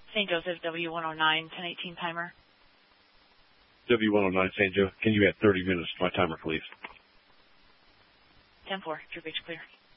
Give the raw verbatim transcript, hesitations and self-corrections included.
Saint Joseph, W one oh nine, ten eighteen timer. W one oh nine, Saint Joe. Can you add thirty minutes to my timer, please? ten four, True Beach clear.